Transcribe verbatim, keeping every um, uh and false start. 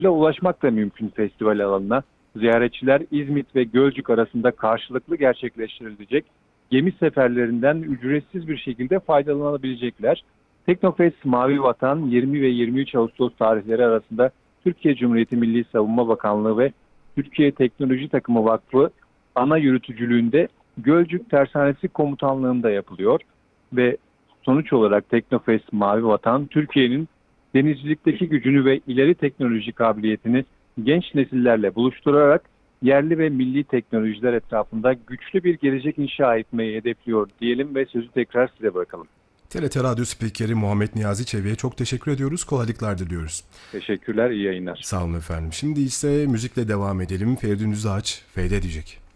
ulaşmak da mümkün festival alanına. Ziyaretçiler İzmit ve Gölcük arasında karşılıklı gerçekleştirilecek gemi seferlerinden ücretsiz bir şekilde faydalanabilecekler. Teknofest Mavi Vatan yirmi ve yirmi üç Ağustos tarihleri arasında Türkiye Cumhuriyeti Milli Savunma Bakanlığı ve Türkiye Teknoloji Takımı Vakfı ana yürütücülüğünde Gölcük Tersanesi Komutanlığı'nda yapılıyor ve sonuç olarak Teknofest Mavi Vatan Türkiye'nin denizcilikteki gücünü ve ileri teknoloji kabiliyetini genç nesillerle buluşturarak yerli ve milli teknolojiler etrafında güçlü bir gelecek inşa etmeyi hedefliyor diyelim ve sözü tekrar size bırakalım. T R T Radyo Spikeri Muhammed Niyazi Çebi'ye çok teşekkür ediyoruz. Kolaylıklar diliyoruz. Teşekkürler, iyi yayınlar. Sağ olun efendim. Şimdi ise müzikle devam edelim. Feridun Düzağaç, Feyde edecek.